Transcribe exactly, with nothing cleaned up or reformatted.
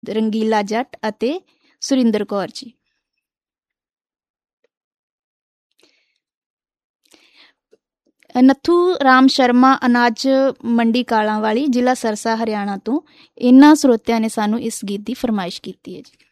ਰੰਗੀਲਾ ਜੱਟ ਅਤੇ ਸੁਰਿੰਦਰ ਕੌਰ ਜੀ। ਨੱਥੂ ਰਾਮ ਸ਼ਰਮਾ, ਅਨਾਜ ਮੰਡੀ ਕਾਲਾਂ ਵਾਲੀ, ਜ਼ਿਲ੍ਹਾ ਸਰਸਾ, ਹਰਿਆਣਾ ਤੋਂ। ਇਹਨਾਂ ਸਰੋਤਿਆਂ ਨੇ ਸਾਨੂੰ ਇਸ ਗੀਤ ਦੀ ਫਰਮਾਇਸ਼ ਕੀਤੀ ਹੈ ਜੀ।